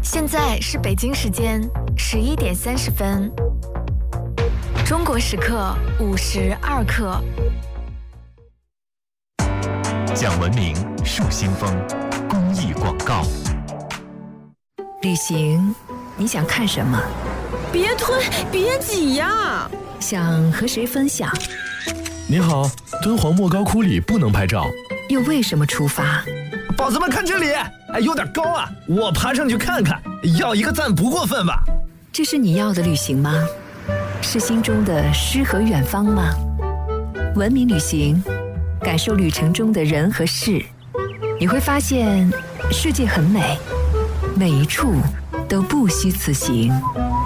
现在是北京时间11:30，中国时刻52刻。 讲文明树新风，公益广告。 旅行，你想看什么？ 别推，别挤呀！ 想和谁分享？ 你好，敦煌莫高窟里不能拍照。 又为什么出发？ 宝子们看这里，有点高啊，我爬上去看看，要一个赞不过分吧？ 这是你要的旅行吗？是心中的诗和远方吗？文明旅行，感受旅程中的人和事，你会发现世界很美，每一处都不虚此行。